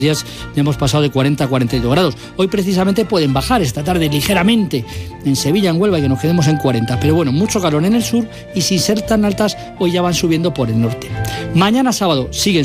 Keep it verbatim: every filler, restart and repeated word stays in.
días ya hemos pasado de cuarenta a cuarenta y dos grados. Hoy precisamente pueden bajar esta tarde ligeramente en Sevilla, en Huelva, y que nos quedemos en cuarenta. Pero bueno, mucho calor en el sur y sin ser tan altas, hoy ya van subiendo por el norte. Mañana sábado siguen